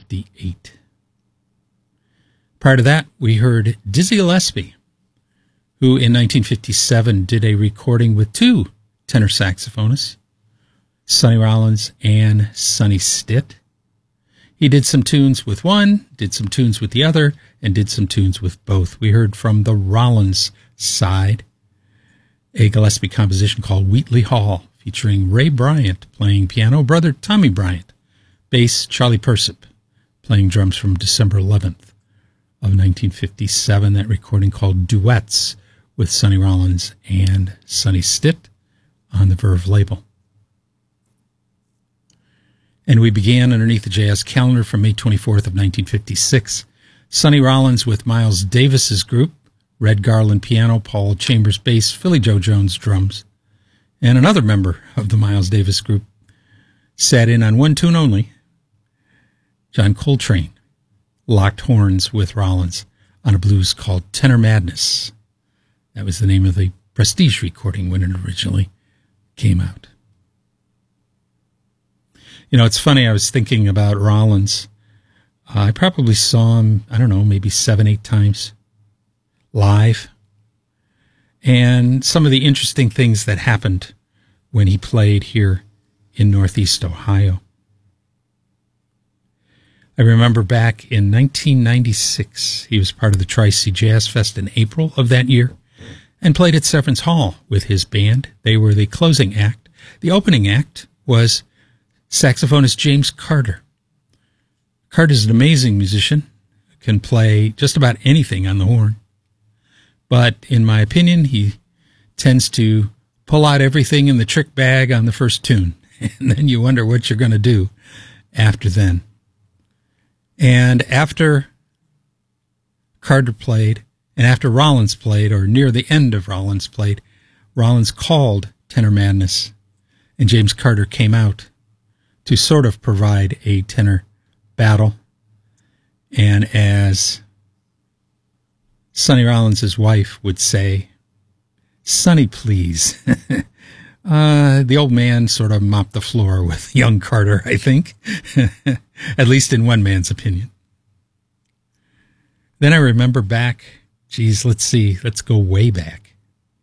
1958. Prior to that, we heard Dizzy Gillespie, who in 1957 did a recording with two tenor saxophonists, Sonny Rollins and Sonny Stitt. He did some tunes with one, did some tunes with the other, and did some tunes with both. We heard from the Rollins side a Gillespie composition called Wheatley Hall, featuring Ray Bryant playing piano, brother Tommy Bryant, bass Charlie Persip, playing drums from December 11th of 1957, that recording called Duets with Sonny Rollins and Sonny Stitt on the Verve label. And we began underneath the jazz calendar from May 24th of 1956. Sonny Rollins with Miles Davis's group, Red Garland piano, Paul Chambers bass, Philly Joe Jones drums, and another member of the Miles Davis group sat in on one tune only. John Coltrane locked horns with Rollins on a blues called Tenor Madness. That was the name of the Prestige recording when it originally came out. You know, it's funny, I was thinking about Rollins. I probably saw him, I don't know, maybe 7-8 times live. And some of the interesting things that happened when he played here in Northeast Ohio. I remember back in 1996, he was part of the Tri-C Jazz Fest in April of that year and played at Severance Hall with his band. They were the closing act. The opening act was saxophonist James Carter. Carter's an amazing musician, can play just about anything on the horn. But in my opinion, he tends to pull out everything in the trick bag on the first tune, and then you wonder what you're going to do after then. And after Carter played, and after Rollins played, or near the end of Rollins played, Rollins called Tenor Madness, and James Carter came out to sort of provide a tenor battle. And as Sonny Rollins' wife would say, "Sonny, please." The old man sort of mopped the floor with young Carter, I think, at least in one man's opinion. Then I remember back, let's go way back.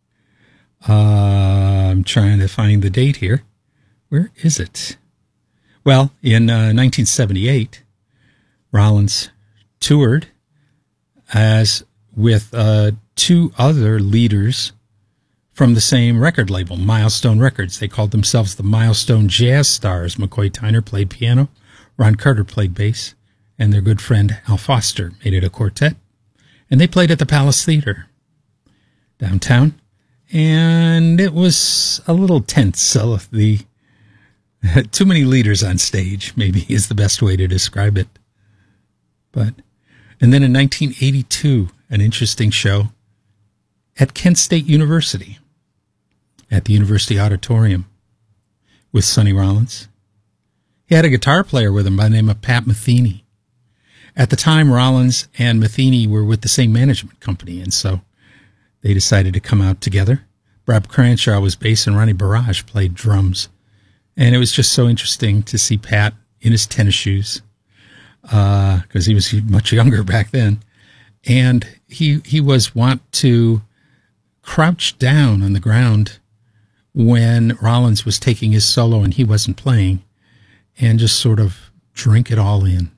I'm trying to find the date here. Where is it? Well, in 1978, Rollins toured as with two other leaders from the same record label, Milestone Records. They called themselves the Milestone Jazz Stars. McCoy Tyner played piano, Ron Carter played bass, and their good friend Al Foster made it a quartet. And they played at the Palace Theater downtown, and it was a little tense. So too many leaders on stage, maybe, is the best way to describe it. And then in 1982, an interesting show at Kent State University, at the University Auditorium, with Sonny Rollins. He had a guitar player with him by the name of Pat Metheny. At the time, Rollins and Metheny were with the same management company, and so they decided to come out together. Bob Cranshaw was bass, and Ronnie Barrage played drums. And it was just so interesting to see Pat in his tennis shoes, because he was much younger back then. And he was wont to crouch down on the ground when Rollins was taking his solo and he wasn't playing, and just sort of drink it all in.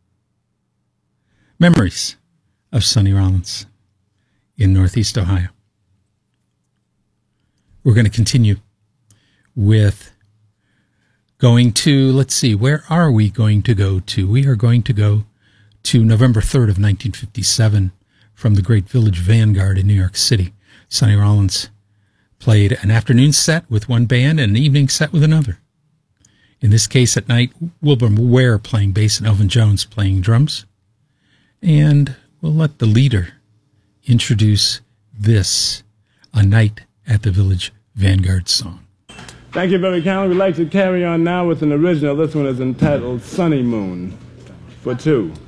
Memories of Sonny Rollins in Northeast Ohio. We're going to continue with going to, let's see, where are we going to go to? We are going to go to November 3rd of 1957 from the Great Village Vanguard in New York City. Sonny Rollins played an afternoon set with one band and an evening set with another. In this case, at night, Wilbur Ware playing bass and Elvin Jones playing drums. And we'll let the leader introduce this, A Night at the Village Vanguard song. Thank you very kindly. We'd like to carry on now with an original. This one is entitled Sunny Moon for two.